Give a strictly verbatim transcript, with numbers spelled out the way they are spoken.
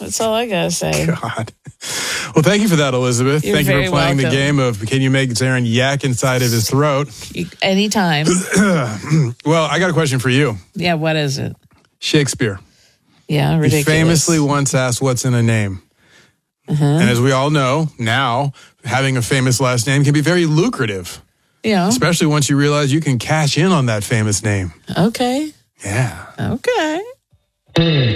That's all I got to say. God. Well, thank you for that, Elizabeth. You're thank you for playing welcome. the game of can you make Zarin yak inside of his throat? Anytime. Well, I got a question for you. Yeah, what is it? Shakespeare. Yeah, ridiculous. He famously once asked, what's in a name? Uh-huh. And as we all know, now, having a famous last name can be very lucrative. Yeah. Especially once you realize you can cash in on that famous name. Okay. Yeah. Okay.